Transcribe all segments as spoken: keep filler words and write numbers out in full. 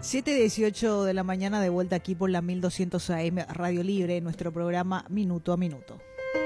siete dieciocho de la mañana, de vuelta aquí por la mil doscientos A M Radio Libre, nuestro programa Minuto a Minuto.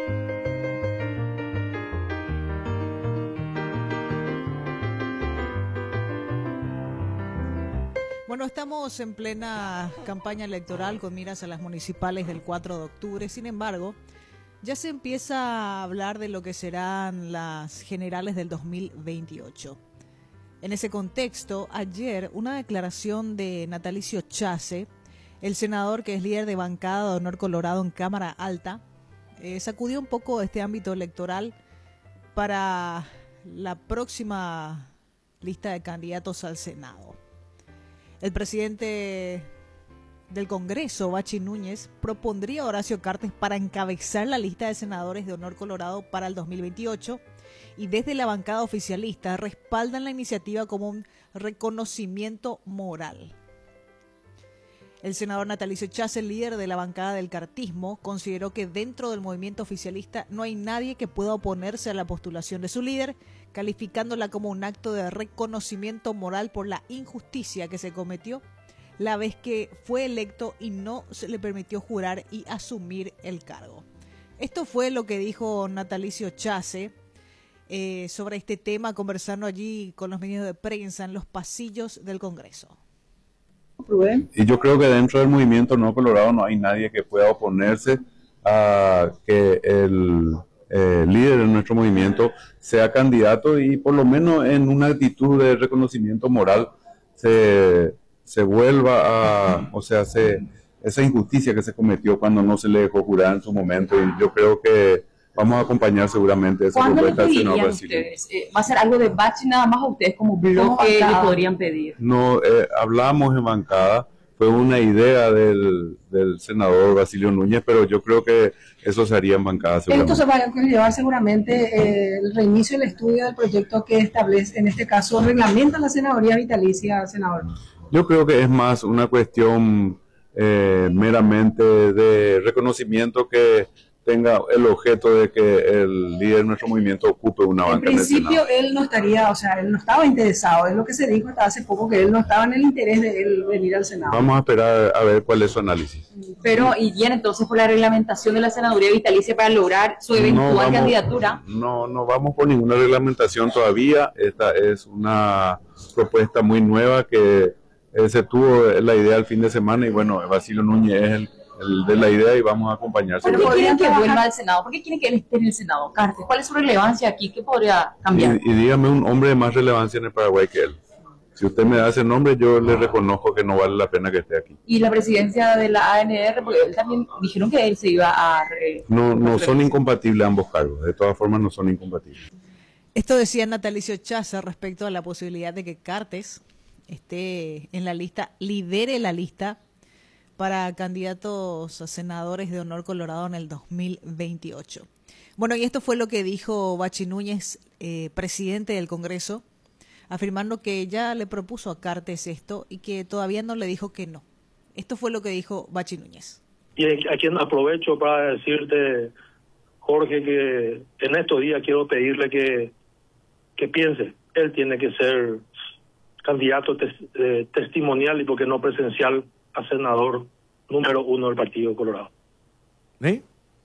Bueno, estamos en plena campaña electoral con miras a las municipales del cuatro de octubre. Sin embargo, ya se empieza a hablar de lo que serán las generales del dos mil veintiocho. En ese contexto, ayer una declaración de Natalicio Chace, el senador que es líder de bancada de Honor Colorado en Cámara Alta, eh, sacudió un poco este ámbito electoral para la próxima lista de candidatos al Senado. El presidente del Congreso, Bachi Núñez, propondría a Horacio Cartes para encabezar la lista de senadores de Honor Colorado para el dos mil veintiocho, y desde la bancada oficialista respaldan la iniciativa como un reconocimiento moral. El senador Natalicio Chace, líder de la bancada del cartismo, consideró que dentro del movimiento oficialista no hay nadie que pueda oponerse a la postulación de su líder, calificándola como un acto de reconocimiento moral por la injusticia que se cometió la vez que fue electo y no se le permitió jurar y asumir el cargo. Esto fue lo que dijo Natalicio Chace eh, sobre este tema, conversando allí con los medios de prensa en los pasillos del Congreso. Y yo creo que dentro del movimiento No Colorado no hay nadie que pueda oponerse a que el eh, líder de nuestro movimiento sea candidato y por lo menos en una actitud de reconocimiento moral se, se vuelva a, o sea, se, esa injusticia que se cometió cuando no se le dejó jurar en su momento, y yo creo que vamos a acompañar seguramente esa propuesta del senador ustedes? Eh, ¿Va a ser algo de Bachi nada más, o ustedes como bloque le podrían pedir? No, eh, hablamos en bancada, fue una idea del, del senador Basilio Núñez, pero yo creo que eso se haría en bancada seguramente. Esto se va a llevar seguramente eh, el reinicio del estudio del proyecto que establece, en este caso, reglamenta la senaduría vitalicia, senador. Yo creo que es más una cuestión eh, meramente de reconocimiento que tenga el objeto de que el líder de nuestro movimiento ocupe una banca en el Senado. En principio él no estaría, o sea, él no estaba interesado, es lo que se dijo hasta hace poco, que él no estaba en el interés de él venir al Senado. Vamos a esperar a ver cuál es su análisis. Pero, ¿y bien entonces por la reglamentación de la senaduría vitalicia para lograr su eventual no vamos, candidatura? No, no vamos por ninguna reglamentación todavía. Esta es una propuesta muy nueva que eh, se tuvo la idea el fin de semana, y bueno, Basilio Núñez es el El de la idea y vamos a acompañarse. ¿Por qué quieren que vuelva al Senado? ¿Por qué quieren que él esté en el Senado? Cartes, ¿cuál es su relevancia aquí? ¿Qué podría cambiar? Y, y dígame un hombre de más relevancia en el Paraguay que él. Si usted me da ese nombre, yo le reconozco que no vale la pena que esté aquí. Y la presidencia de la A N R, porque él también dijeron que él se iba a... Re, no, no son incompatibles ambos cargos, de todas formas no son incompatibles. Esto decía Natalicio Chace respecto a la posibilidad de que Cartes esté en la lista, lidere la lista para candidatos a senadores de Honor Colorado en el dos mil veintiocho. Bueno, y esto fue lo que dijo Bachi Núñez, eh, presidente del Congreso, afirmando que ya le propuso a Cartes esto y que todavía no le dijo que no. Esto fue lo que dijo Bachi Núñez. Y a quien aprovecho para decirte, Jorge, que en estos días quiero pedirle que, que piense. Él tiene que ser candidato tes, eh, testimonial y porque no presencial a senador número uno del Partido Colorado. ¿Sí?